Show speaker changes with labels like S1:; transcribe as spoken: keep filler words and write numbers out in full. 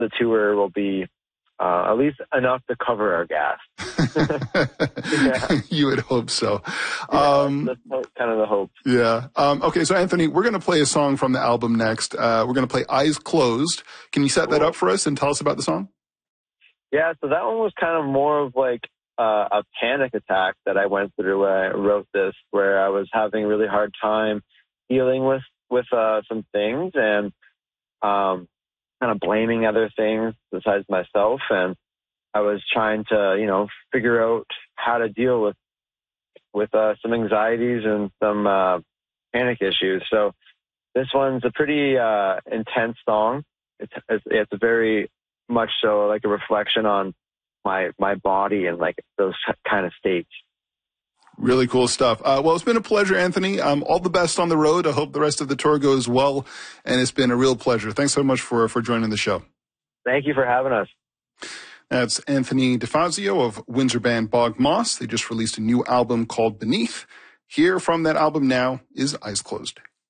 S1: the tour will be uh, at least enough to cover our gas.
S2: Yeah. You would hope so.
S1: Yeah,
S2: um,
S1: that's, that's kind of the hope.
S2: Yeah. Um, okay, so Anthony, we're going to play a song from the album next. Uh, we're going to play Eyes Closed. Can you set
S1: Cool.
S2: that up for us and tell us about the song?
S1: Yeah, so that one was kind of more of like uh, a panic attack that I went through when I wrote this, where I was having a really hard time dealing with, with uh, some things and um, kind of blaming other things besides myself. And I was trying to, you know, figure out how to deal with with uh, some anxieties and some uh, panic issues. So this one's a pretty uh, intense song. It's, it's it's very much so like a reflection on my my body and like those kind of states.
S2: Really cool stuff. Uh, well, it's been a pleasure, Anthony. Um, all the best on the road. I hope the rest of the tour goes well, and it's been a real pleasure. Thanks so much for for joining the show.
S1: Thank you for having us.
S2: That's Anthony DeFazio of Windsor band Bog Moss. They just released a new album called Beneath. Here from that album now is Eyes Closed.